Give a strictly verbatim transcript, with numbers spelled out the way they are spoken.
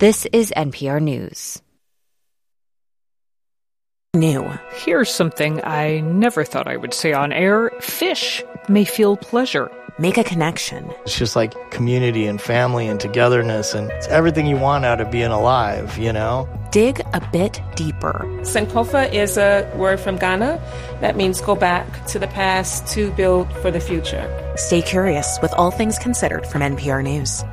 This is N P R News. New. Here's something I never thought I would say on air. Fish may feel pleasure. Make a connection. It's just like community and family and togetherness, and it's everything you want out of being alive, you know? Dig a bit deeper. Sankofa is a word from Ghana that means go back to the past to build for the future. Stay curious with All Things Considered from N P R News.